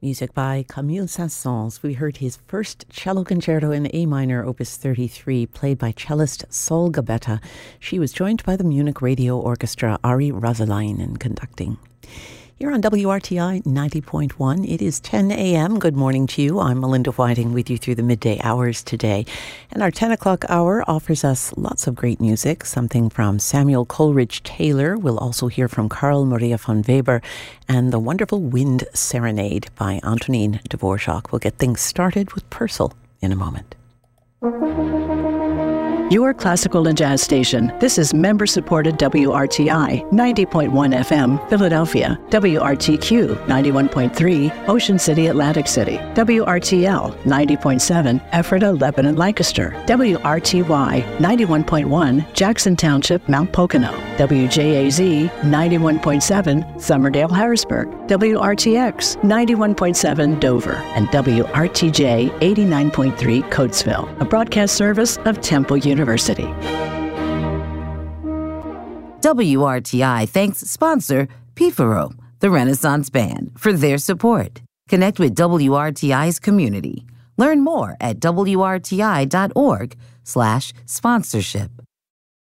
Music by Camille Saint-Saëns. We heard his first cello concerto in A minor, Opus 33, played by cellist Sol Gabetta. She was joined by the Munich Radio Orchestra, Ari Rasalainen, conducting. Here on WRTI 90.1, it is 10 a.m. Good morning to you. I'm Melinda Whiting with you through the midday hours today. And our 10 o'clock hour offers us lots of great music, something from Samuel Coleridge Taylor. We'll also hear from Carl Maria von Weber and the wonderful Wind Serenade by Antonin Dvorak. We'll get things started with Purcell in a moment. Your classical and jazz station. This is member-supported WRTI 90.1 FM, Philadelphia, WRTQ 91.3, Ocean City, Atlantic City, WRTL 90.7, Ephrata, Lebanon, Lancaster, WRTY 91.1, Jackson Township, Mount Pocono, WJAZ 91.7, Summerdale, Harrisburg, WRTX 91.7, Dover, and WRTJ 89.3, Coatesville, a broadcast service of Temple University. WRTI thanks sponsor Pifaro, the Renaissance Band, for their support. Connect with WRTI's community. Learn more at WRTI.org/sponsorship.